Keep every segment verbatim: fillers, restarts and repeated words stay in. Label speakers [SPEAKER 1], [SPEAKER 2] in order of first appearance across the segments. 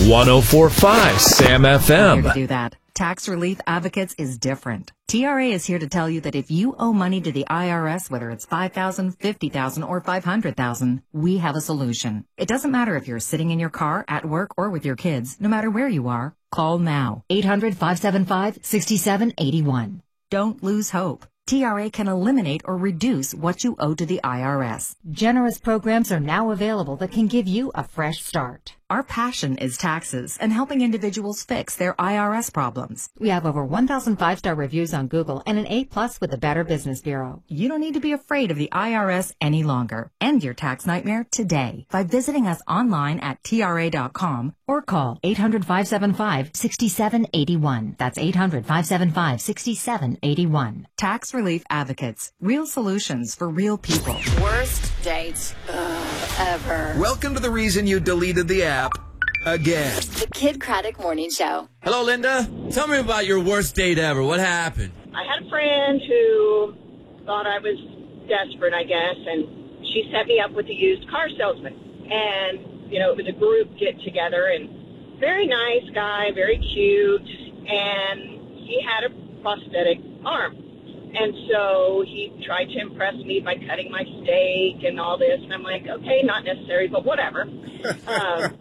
[SPEAKER 1] one oh four point five Sam F M.
[SPEAKER 2] Here to do that. Tax Relief Advocates is different. T R A is here to tell you that if you owe money to the I R S, whether it's five thousand dollars, fifty thousand dollars, or five hundred thousand dollars, we have a solution. It doesn't matter if you're sitting in your car, at work, or with your kids. No matter where you are, call now. eight hundred, five seven five, six seven eight one. Don't lose hope. T R A can eliminate or reduce what you owe to the I R S. Generous programs are now available that can give you a fresh start. Our passion is taxes and helping individuals fix their I R S problems. We have over one thousand five-star reviews on Google and an A plus with the Better Business Bureau. You don't need to be afraid of the I R S any longer. End your tax nightmare today by visiting us online at T R A dot com or call eight hundred, five seven five, six seven eight one. That's eight hundred, five seven five, six seven eight one. Tax Relief Advocates. Real solutions for real people.
[SPEAKER 3] Worst dates ugh, ever.
[SPEAKER 4] Welcome to the reason you deleted the app again.
[SPEAKER 3] The Kid Craddock Morning Show.
[SPEAKER 5] Hello, Linda. Tell me about your worst date ever. What happened?
[SPEAKER 6] I had a friend who thought I was desperate, I guess, and she set me up with a used car salesman. And, you know, it was a group get-together, and very nice guy, very cute, and he had a prosthetic arm. And so he tried to impress me by cutting my steak and all this. And I'm like, okay, not necessary, but whatever. um,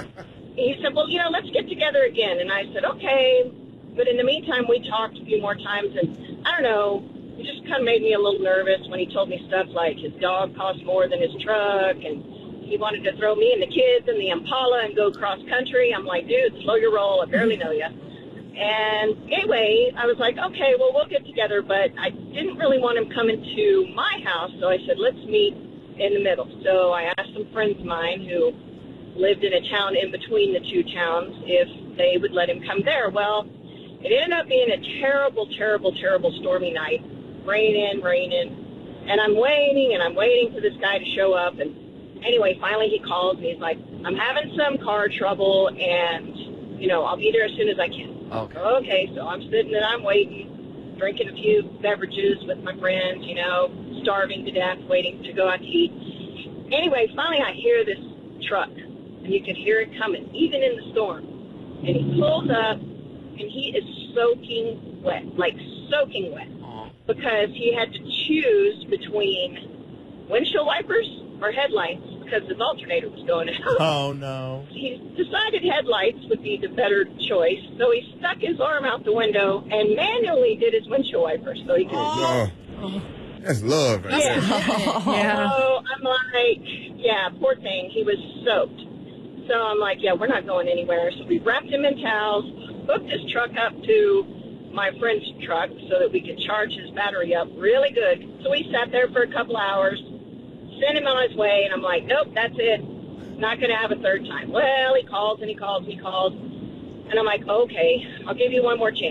[SPEAKER 6] he said, well, you know, let's get together again. And I said, okay. But in the meantime, we talked a few more times. And I don't know, it just kind of made me a little nervous when he told me stuff like his dog cost more than his truck. And he wanted to throw me and the kids in the Impala and go cross country. I'm like, dude, slow your roll. I barely know you. And anyway, I was like, okay, well, we'll get together, but I didn't really want him coming to my house, so I said, let's meet in the middle. So I asked some friends of mine who lived in a town in between the two towns if they would let him come there. Well, it ended up being a terrible, terrible, terrible stormy night, raining, raining, and I'm waiting, and I'm waiting for this guy to show up, and anyway, finally he calls me. He's like, I'm having some car trouble, and, you know, I'll be there as soon as I can.
[SPEAKER 5] Okay.
[SPEAKER 6] Okay, so I'm sitting and I'm waiting, drinking a few beverages with my friends, you know, starving to death, waiting to go out to eat. Anyway, finally I hear this truck, and you can hear it coming, even in the storm. And he pulls up, and he is soaking wet, like soaking wet, because he had to choose between windshield wipers or headlights because his alternator was going out.
[SPEAKER 7] Oh, no.
[SPEAKER 6] He decided headlights would be the better choice, so he stuck his arm out the window and manually did his windshield wipers so he could...
[SPEAKER 7] Oh, no. That's love, right?
[SPEAKER 6] Yeah.
[SPEAKER 2] Yeah.
[SPEAKER 6] So I'm like, yeah, poor thing. He was soaked. So I'm like, yeah, we're not going anywhere. So we wrapped him in towels, hooked his truck up to my friend's truck so that we could charge his battery up really good. So we sat there for a couple hours, sent him on his way, and I'm like, nope, that's it. Not going to have a third time. Well, he calls and he calls and he calls. And I'm like, okay, I'll give you one more chance.